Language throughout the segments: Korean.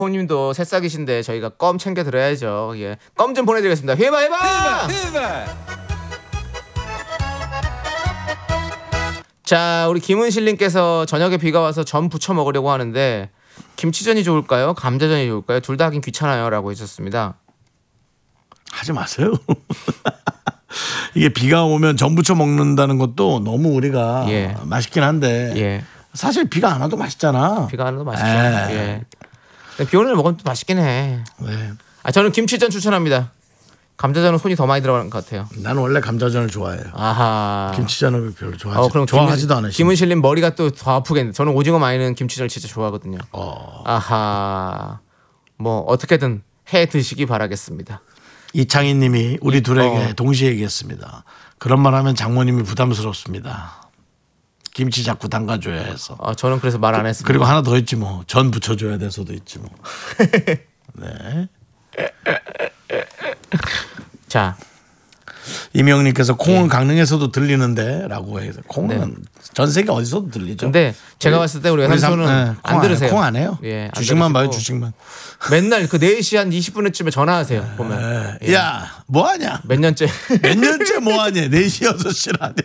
형님도 새싹이신데 저희가 껌 챙겨 드려야죠. 예, 껌 좀 보내드리겠습니다. 해봐. 자, 우리 김은실님께서 저녁에 비가 와서 전 부쳐 먹으려고 하는데 김치전이 좋을까요? 감자전이 좋을까요? 둘 다 하긴 귀찮아요라고 하셨습니다. 하지 마세요. 이게 비가 오면 전 부쳐 먹는다는 것도 너무 우리가 맛있긴 한데 사실 비가 안 와도 맛있잖아. 비가 안 와도 맛있죠. 예. 비 오는 날 먹으면 또 맛있긴 해. 네. 저는 김치전 추천합니다. 감자전은 손이 더 많이 들어가는 것 같아요. 나는 원래 감자전을 좋아해요. 아하. 김치전을 별로 좋아하지도 않아요. 김은실님 머리가 또 더 아프겠네. 저는 오징어 많이 넣은 김치전을 진짜 좋아하거든요. 아하. 뭐 어떻게든 해 드시기 바라겠습니다. 이창희님이 우리 둘에게 동시에 얘기했습니다. 그런 말하면 장모님이 부담스럽습니다. 김치 자꾸 담가줘야 해서. 저는 그래서 말 안 했습니다. 그리고 하나 더 있지 뭐. 전 부쳐줘야 돼서도 있지 뭐. 네. 자, 이명님께서 콩은 강릉에서도 들리는데 라고 해서 콩은 전 세계 어디서도 들리죠. 근데 제가 봤을 때 우리 삼촌은 안 들으세요. 콩 안 해요. 예, 주식만 봐요. 주식만. 맨날 그 4시 한 20분쯤에 전화하세요. 보면. 야 뭐하냐. 몇 년째 뭐하냐. 4시 6시 라디오.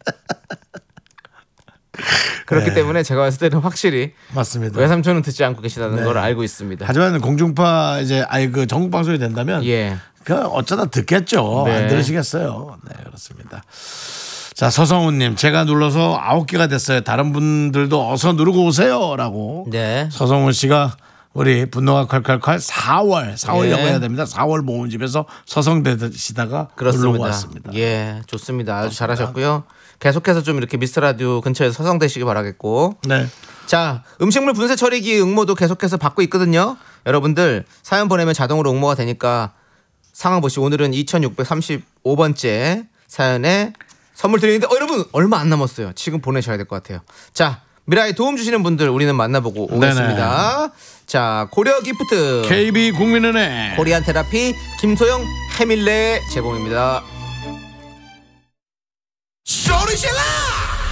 그렇기 때문에 제가 봤을 때는 확실히 맞습니다. 외삼촌은 듣지 않고 계시다는 걸 알고 있습니다. 하지만 공중파 이제 그 전국 방송이 된다면 그 어쩌다 듣겠죠. 안 들으시겠어요. 네, 그렇습니다. 자, 서성훈님, 제가 눌러서 9개가 됐어요. 다른 분들도 어서 누르고 오세요라고. 네. 서성훈 씨가 우리 분노가 콸콸콸 4월이라고 해야 됩니다. 4월 모음집에서 서성대시다가 누르고 왔습니다. 예, 좋습니다. 아주 잘하셨고요. 계속해서 좀 이렇게 미스터 라디오 근처에서 서성되시기 바라겠고. 네. 자, 음식물 분쇄 처리기 응모도 계속해서 받고 있거든요. 여러분들 사연 보내면 자동으로 응모가 되니까 상황 보시고 오늘은 2635번째 사연에 선물 드리는데 여러분 얼마 안 남았어요. 지금 보내셔야 될 것 같아요. 자, 미라에 도움 주시는 분들 우리는 만나보고 오겠습니다. 자, 고려 기프트, KB 국민은행, 코리안 테라피, 김소영 해밀레 제공입니다. 소리질러!